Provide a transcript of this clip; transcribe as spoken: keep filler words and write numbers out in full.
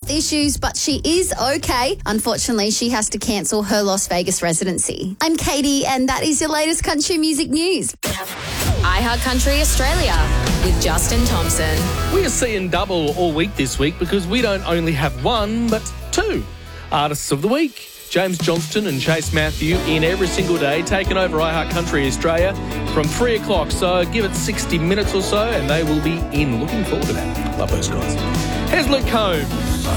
health issues, but she is okay. Unfortunately, she has to cancel her Las Vegas residency. I'm Katie, and that is your latest country music news. iHeart Country Australia with Justin Thompson. We are seeing double all week this week because we don't only have one, but two artists of the week. James Johnston and Chase Matthew in every single day, taking over iHeart Country Australia from three o'clock. So give it sixty minutes or so and they will be in. Looking forward to that. Love those guys. Here's Luke Combs.